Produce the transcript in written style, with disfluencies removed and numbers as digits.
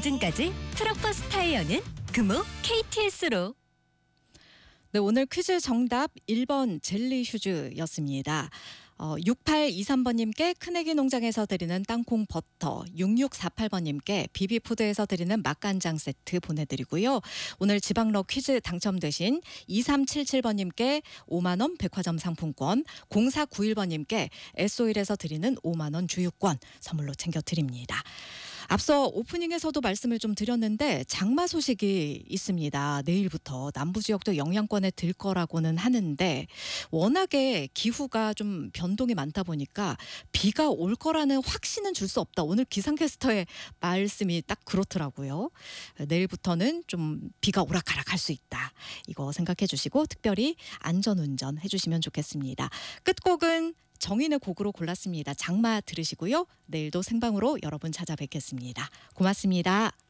보증까지 트럭버스 타이어는 금호 KTS로. 네, 오늘 퀴즈 정답 1번 젤리 휴즈였습니다. 6823번님께 큰애기 농장에서 드리는 땅콩 버터, 6648번님께 비비푸드에서 드리는 맛간장 세트 보내드리고요. 오늘 지방럭 퀴즈 당첨되신 2377번님께 5만원 백화점 상품권, 0491번님께 S오일에서 드리는 5만원 주유권 선물로 챙겨드립니다. 앞서 오프닝에서도 말씀을 좀 드렸는데 장마 소식이 있습니다. 내일부터 남부지역도 영향권에 들 거라고는 하는데 워낙에 기후가 좀 변동이 많다 보니까 비가 올 거라는 확신은 줄 수 없다. 오늘 기상캐스터의 말씀이 딱 그렇더라고요. 내일부터는 좀 비가 오락가락 할 수 있다. 이거 생각해 주시고 특별히 안전운전 해주시면 좋겠습니다. 끝곡은 정인의 곡으로 골랐습니다. 장마 들으시고요. 내일도 생방으로 여러분 찾아뵙겠습니다. 고맙습니다.